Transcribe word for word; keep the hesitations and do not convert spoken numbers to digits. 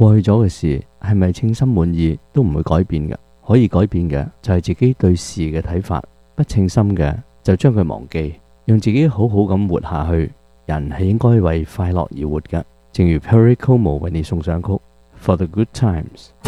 過去咗嘅事係咪稱心滿意都唔會改變嘅，可以改變嘅就係自己對事嘅睇法。不稱心嘅就將佢忘記，讓自己好好咁活下去。人係應該為快樂而活嘅，正如 Perry Como 為你送上曲 For the Good Times。